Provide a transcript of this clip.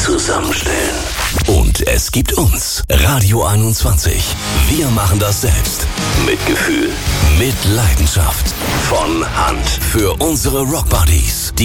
zusammenstellen. Und es gibt uns, Radio 21. Wir machen das selbst. Mit Gefühl, mit Leidenschaft. Von Hand. Für unsere Rockbuddies.